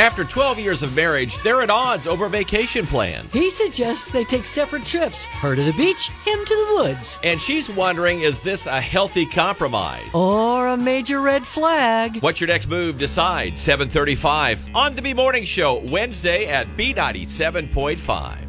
After 12 years of marriage, they're at odds over vacation plans. He suggests they take separate trips. Her to the beach, him to the woods. And she's wondering, is this a healthy compromise? Or a major red flag. What's your next move? Decide. 7:35 on the B Morning Show, Wednesday at B97.5.